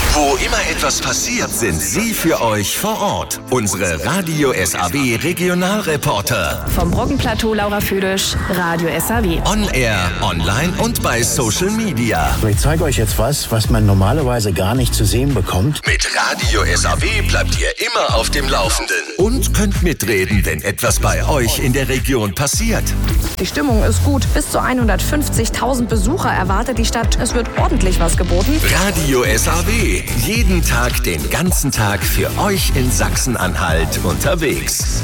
Wo immer etwas passiert, sind sie für euch vor Ort. Unsere Radio SAW Regionalreporter. Vom Brockenplateau Laura Füdisch, Radio SAW. On Air, online und bei Social Media. Ich zeige euch jetzt was man normalerweise gar nicht zu sehen bekommt. Mit Radio SAW bleibt ihr immer auf dem Laufenden. Und könnt mitreden, wenn etwas bei euch in der Region passiert. Die Stimmung ist gut. Bis zu 150.000 Besucher erwartet die Stadt. Es wird ordentlich was geboten. Radio SAW. Jeden Tag, den ganzen Tag für euch in Sachsen-Anhalt unterwegs.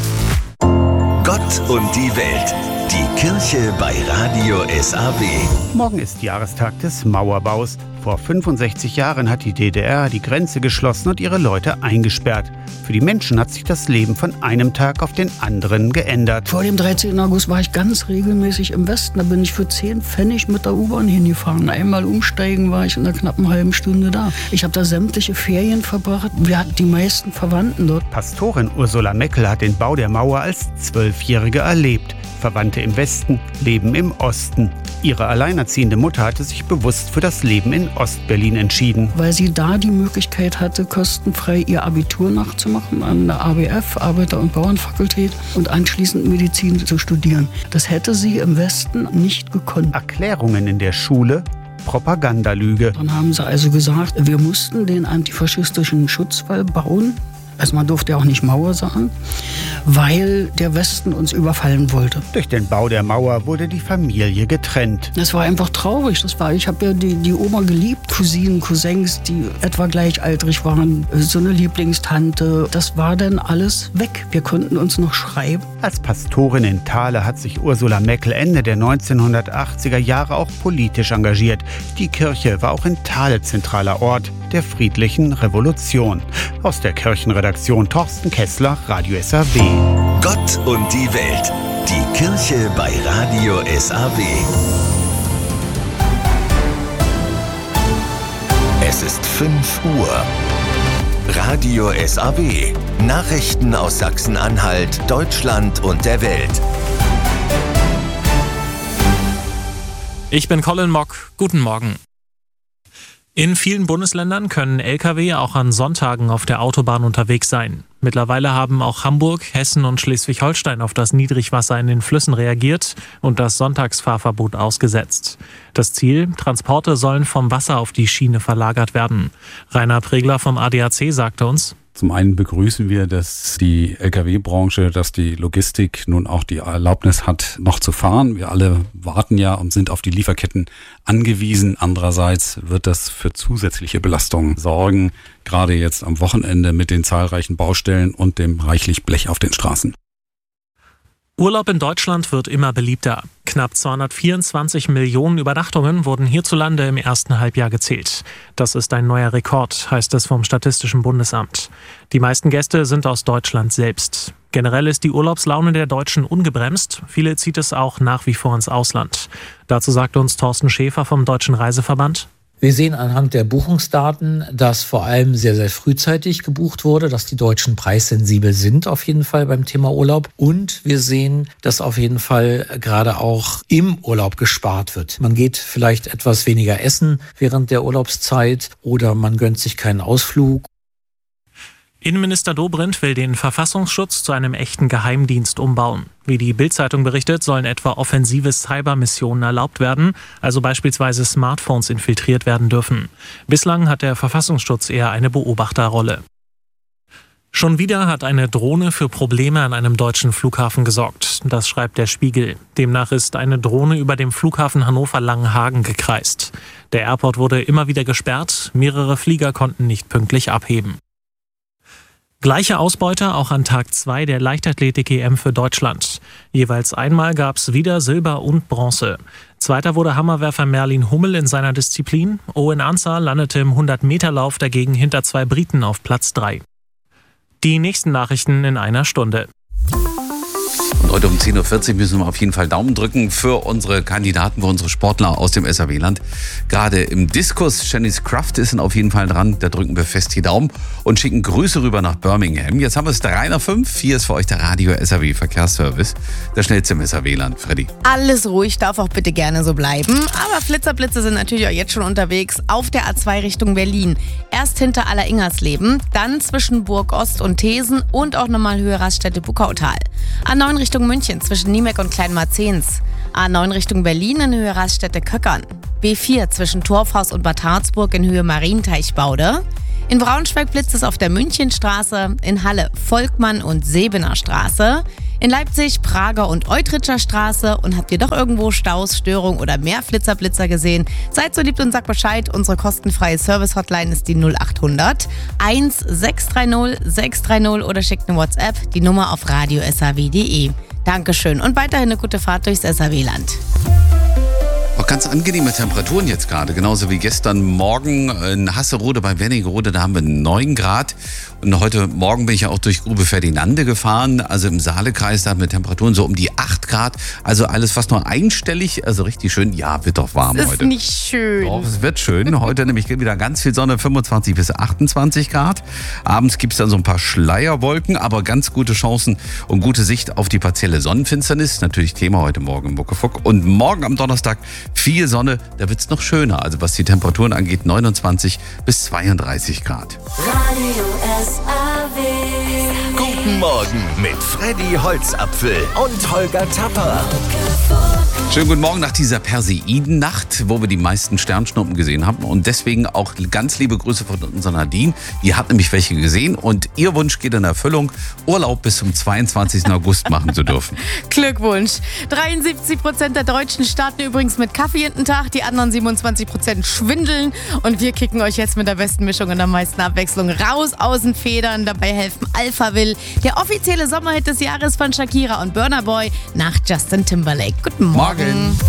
Gott und die Welt. Die Kirche bei Radio SAW. Morgen ist Jahrestag des Mauerbaus. Vor 65 Jahren hat die DDR die Grenze geschlossen und ihre Leute eingesperrt. Für die Menschen hat sich das Leben von einem Tag auf den anderen geändert. Vor dem 13. August war ich ganz regelmäßig im Westen. Da bin ich für 10 Pfennig mit der U-Bahn hingefahren. Einmal umsteigen war ich in einer knappen halben Stunde da. Ich habe da sämtliche Ferien verbracht. Wir hatten die meisten Verwandten dort. Pastorin Ursula Meckel hat den Bau der Mauer als 12-Jährige erlebt. Verwandte im Westen leben im Osten. Ihre alleinerziehende Mutter hatte sich bewusst für das Leben in Ostberlin entschieden. Weil sie da die Möglichkeit hatte, kostenfrei ihr Abitur nachzumachen an der ABF, Arbeiter- und Bauernfakultät, und anschließend Medizin zu studieren. Das hätte sie im Westen nicht gekonnt. Erklärungen in der Schule, Propagandalüge. Dann haben sie also gesagt, wir mussten den antifaschistischen Schutzwall bauen. Also man durfte ja auch nicht Mauer sagen, weil der Westen uns überfallen wollte. Durch den Bau der Mauer wurde die Familie getrennt. Das war einfach traurig. Ich habe ja die Oma geliebt, Cousinen, Cousins, die etwa gleichaltrig waren, so eine Lieblingstante. Das war dann alles weg. Wir konnten uns noch schreiben. Als Pastorin in Thale hat sich Ursula Meckel Ende der 1980er Jahre auch politisch engagiert. Die Kirche war auch in Thale zentraler Ort der friedlichen Revolution. Aus der Kirchenredaktion Thorsten Kessler, Radio SAW. Gott und die Welt. Die Kirche bei Radio SAW. Es ist 5 Uhr. Radio SAW. Nachrichten aus Sachsen-Anhalt, Deutschland und der Welt. Ich bin Colin Mock. Guten Morgen. In vielen Bundesländern können Lkw auch an Sonntagen auf der Autobahn unterwegs sein. Mittlerweile haben auch Hamburg, Hessen und Schleswig-Holstein auf das Niedrigwasser in den Flüssen reagiert und das Sonntagsfahrverbot ausgesetzt. Das Ziel: Transporte sollen vom Wasser auf die Schiene verlagert werden. Rainer Pregler vom ADAC sagte uns: Zum einen begrüßen wir, dass die Lkw-Branche, dass die Logistik nun auch die Erlaubnis hat, noch zu fahren. Wir alle warten ja und sind auf die Lieferketten angewiesen. Andererseits wird das für zusätzliche Belastungen sorgen, gerade jetzt am Wochenende mit den zahlreichen Baustellen und dem reichlich Blech auf den Straßen. Urlaub in Deutschland wird immer beliebter. Knapp 224 Millionen Übernachtungen wurden hierzulande im ersten Halbjahr gezählt. Das ist ein neuer Rekord, heißt es vom Statistischen Bundesamt. Die meisten Gäste sind aus Deutschland selbst. Generell ist die Urlaubslaune der Deutschen ungebremst. Viele zieht es auch nach wie vor ins Ausland. Dazu sagt uns Thorsten Schäfer vom Deutschen Reiseverband: Wir sehen anhand der Buchungsdaten, dass vor allem sehr, sehr frühzeitig gebucht wurde, dass die Deutschen preissensibel sind auf jeden Fall beim Thema Urlaub. Und wir sehen, dass auf jeden Fall gerade auch im Urlaub gespart wird. Man geht vielleicht etwas weniger essen während der Urlaubszeit oder man gönnt sich keinen Ausflug. Innenminister Dobrindt will den Verfassungsschutz zu einem echten Geheimdienst umbauen. Wie die Bild-Zeitung berichtet, sollen etwa offensive Cybermissionen erlaubt werden, also beispielsweise Smartphones infiltriert werden dürfen. Bislang hat der Verfassungsschutz eher eine Beobachterrolle. Schon wieder hat eine Drohne für Probleme an einem deutschen Flughafen gesorgt. Das schreibt der Spiegel. Demnach ist eine Drohne über dem Flughafen Hannover-Langenhagen gekreist. Der Airport wurde immer wieder gesperrt, mehrere Flieger konnten nicht pünktlich abheben. Gleiche Ausbeute auch an Tag 2 der Leichtathletik-EM für Deutschland. Jeweils einmal gab es wieder Silber und Bronze. Zweiter wurde Hammerwerfer Merlin Hummel in seiner Disziplin. Owen Ansah landete im 100-Meter-Lauf dagegen hinter 2 Briten auf Platz 3. Die nächsten Nachrichten in einer Stunde. Und heute um 10.40 Uhr müssen wir auf jeden Fall Daumen drücken für unsere Kandidaten, für unsere Sportler aus dem SAW-Land. Gerade im Diskus, Janice Kraft ist auf jeden Fall dran. Da drücken wir fest die Daumen und schicken Grüße rüber nach Birmingham. Jetzt haben wir es 3 nach 5. Hier ist für euch der Radio SAW Verkehrsservice. Der schnellste im SAW-Land. Freddy. Alles ruhig, darf auch bitte gerne so bleiben. Aber Flitzerblitze sind natürlich auch jetzt schon unterwegs auf der A2 Richtung Berlin. Erst hinter Alleringersleben, dann zwischen Burgost und Thesen und auch nochmal Höhe Raststätte Buckautal. A9 Richtung München zwischen Niemek und Kleinmarzens. A9 Richtung Berlin in Höhe Raststätte Köckern. B4 zwischen Torfhaus und Bad Harzburg in Höhe Marienteichbaude. In Braunschweig blitzt es auf der Münchenstraße, in Halle Volkmann und Sebener Straße. In Leipzig Prager und Eutritscher Straße. Und habt ihr doch irgendwo Staus, Störung oder mehr Flitzerblitzer gesehen? Seid so lieb und sagt Bescheid. Unsere kostenfreie Service-Hotline ist die 0800 1630 630 oder schickt eine WhatsApp, die Nummer auf radiosaw.de. Dankeschön und weiterhin eine gute Fahrt durchs SAW-Land. Auch ganz angenehme Temperaturen jetzt gerade, genauso wie gestern Morgen in Hasserode bei Wernigerode, da haben wir 9 Grad. Und heute Morgen bin ich ja auch durch Grube Ferdinande gefahren, also im Saalekreis, da hatten wir Temperaturen so um die 8 Grad. Also alles fast nur einstellig, also richtig schön. Ja, wird doch warm heute. heute. Ist nicht schön. Doch, es wird schön. Heute nämlich wieder ganz viel Sonne, 25 bis 28 Grad. Abends gibt es dann so ein paar Schleierwolken, aber ganz gute Chancen und gute Sicht auf die partielle Sonnenfinsternis. Natürlich Thema heute Morgen im Muckefuck. Und morgen am Donnerstag viel Sonne, da wird es noch schöner. Also was die Temperaturen angeht, 29 bis 32 Grad. Guten Morgen mit Freddy Holzapfel und Holger Tapper. Schönen guten Morgen nach dieser Perseidennacht, wo wir die meisten Sternschnuppen gesehen haben. Und deswegen auch ganz liebe Grüße von unserer Nadine. Die hat nämlich welche gesehen und ihr Wunsch geht in Erfüllung, Urlaub bis zum 22. August machen zu dürfen. Glückwunsch. 73% der Deutschen starten übrigens mit Kaffee jeden Tag, die anderen 27% schwindeln. Und wir kicken euch jetzt mit der besten Mischung und der meisten Abwechslung raus aus den Federn. Dabei helfen Alphaville, der offizielle Sommerhit des Jahres von Shakira und Burna Boy nach Justin Timberlake. Guten Morgen.